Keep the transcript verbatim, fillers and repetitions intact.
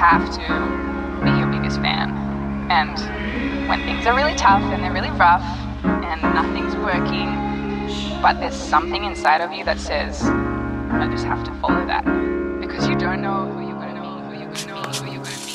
have to be your biggest fan. And when things are really tough and they're really rough and nothing's working, but there's something inside of you that says, I just have to follow that. Because you don't know who you're going to be, who you're going to be, who you're going to be.